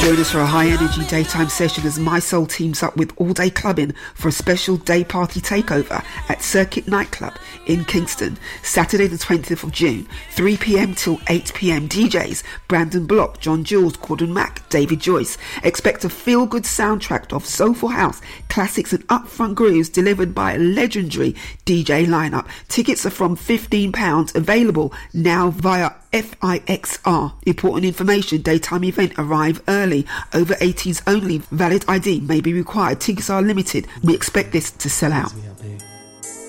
Join us for a high-energy daytime session as My Soul teams up with All Day Clubbing for a special day party takeover at Circuit Nightclub in Kingston, Saturday the 20th of June, 3 p.m. till 8 p.m. DJs Brandon Block, John Jules, Gordon Mack, David Joyce. Expect a feel-good soundtrack of soulful house, classics and upfront grooves delivered by a legendary DJ lineup. Tickets are from £15, available now via FIXR. Important information: daytime event, arrive early, over 18s only, valid ID may be required, tickets are limited. We expect this to sell out.